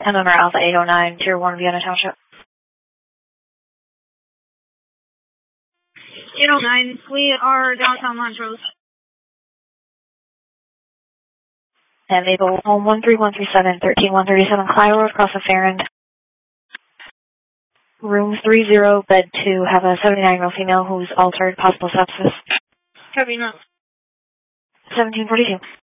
MMR Alpha 809, Tier 1, Vienna Township. 809, we are downtown Montrose. And Maple, home 13137, 13137, Clyde Road, across the Farrand. Room 30, bed 2, have a 79-year-old female who's altered, possible sepsis. Copy, no. 1742.